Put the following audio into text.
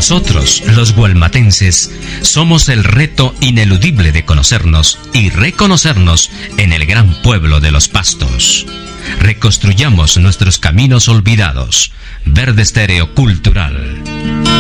Nosotros, los gualmatenses, somos el reto ineludible de conocernos y reconocernos en el gran pueblo de los Pastos. Reconstruyamos nuestros caminos olvidados. Verde Estéreo Cultural.